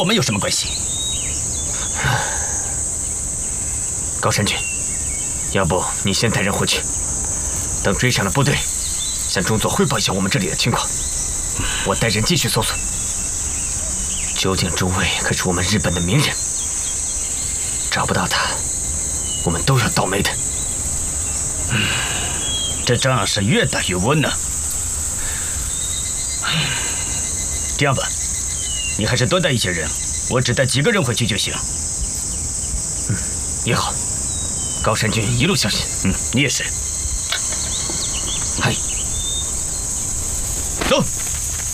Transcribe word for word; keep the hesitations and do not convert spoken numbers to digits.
我们有什么关系？ 高山君，要不你先带人回去，等追上了部队，向中佐汇报一下我们这里的情况。我带人继续搜索。究竟中尉可是我们日本的名人，找不到他，我们都要倒霉的。 嗯，这仗是越打越温呢。这样吧，你还是多带一些人，我只带几个人回去就行。 嗯，也好。高山君一路小心。 嗯，你也是。